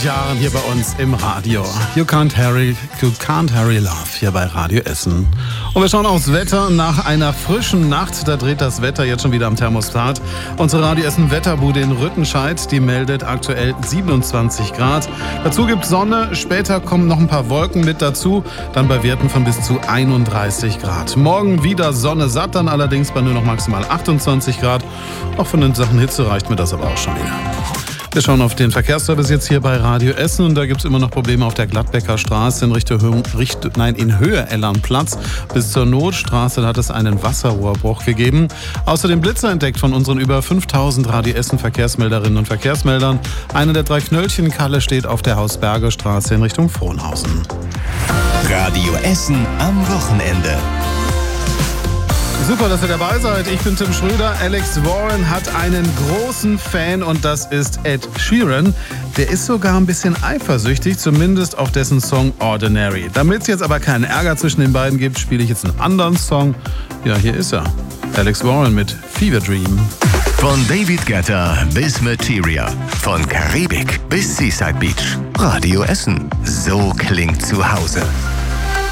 Jahren hier bei uns im Radio. You can't hurry love hier bei Radio Essen. Und wir schauen aufs Wetter. Nach einer frischen Nacht, da dreht das Wetter jetzt schon wieder am Thermostat. Unsere Radio Essen Wetterbude in Rüttenscheid, die meldet aktuell 27 Grad. Dazu gibt Sonne, später kommen noch ein paar Wolken mit dazu, dann bei Werten von bis zu 31 Grad. Morgen wieder Sonne satt, dann allerdings bei nur noch maximal 28 Grad. Auch von den Sachen Hitze reicht mir das aber auch schon wieder. Wir schauen auf den Verkehrsservice jetzt hier bei Radio Essen und da gibt es immer noch Probleme auf der Gladbecker Straße in Höhe Ellernplatz. Bis zur Notstraße, da hat es einen Wasserrohrbruch gegeben. Außerdem Blitzer entdeckt von unseren über 5000 Radio Essen Verkehrsmelderinnen und Verkehrsmeldern. Eine der 3 Knöllchenkalle steht auf der Hausberger Straße in Richtung Frohnhausen. Radio Essen am Wochenende. Super, dass ihr dabei seid. Ich bin Tim Schröder. Alex Warren hat einen großen Fan und das ist Ed Sheeran. Der ist sogar ein bisschen eifersüchtig, zumindest auf dessen Song Ordinary. Damit es jetzt aber keinen Ärger zwischen den beiden gibt, spiele ich jetzt einen anderen Song. Ja, hier ist er. Alex Warren mit Fever Dream. Von David Guetta bis Materia. Von Karibik bis Seaside Beach. Radio Essen. So klingt zu Hause.